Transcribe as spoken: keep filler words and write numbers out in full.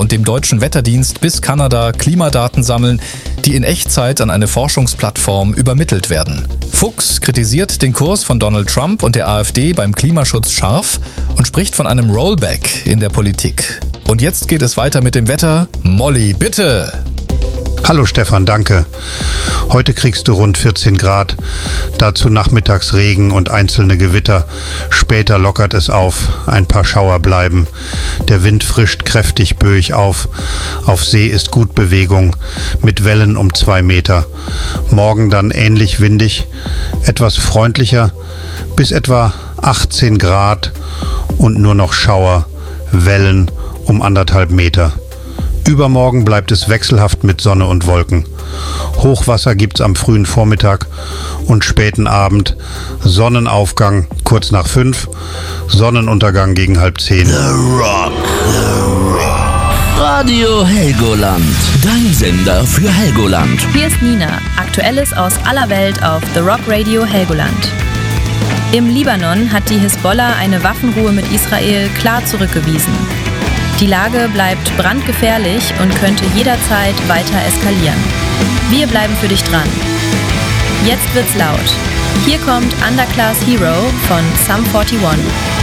und dem deutschen Wetterdienst bis Kanada Klimadaten sammeln, die in Echtzeit an eine Forschungsplattform übermittelt werden. Fuchs kritisiert den Kurs von Donald Trump und der AfD beim Klimaschutz scharf und spricht von einem Rollback in der Politik. Und jetzt geht es weiter mit dem Wetter. Molly, bitte! Hallo Stefan, danke. Heute kriegst du rund vierzehn Grad, dazu nachmittags Regen und einzelne Gewitter. Später lockert es auf, ein paar Schauer bleiben. Der Wind frischt kräftig böig auf. Auf See ist gut Bewegung, mit Wellen um zwei Meter. Morgen dann ähnlich windig, etwas freundlicher, bis etwa achtzehn Grad und nur noch Schauer, Wellen um anderthalb Meter. Übermorgen bleibt es wechselhaft mit Sonne und Wolken. Hochwasser gibt's am frühen Vormittag und späten Abend. Sonnenaufgang kurz nach fünf, Sonnenuntergang gegen halb zehn. The Rock, The Rock. Radio Helgoland, dein Sender für Helgoland. Hier ist Nina, Aktuelles aus aller Welt auf The Rock Radio Helgoland. Im Libanon hat die Hisbollah eine Waffenruhe mit Israel klar zurückgewiesen. Die Lage bleibt brandgefährlich und könnte jederzeit weiter eskalieren. Wir bleiben für dich dran. Jetzt wird's laut. Hier kommt Underclass Hero von Sum einundvierzig.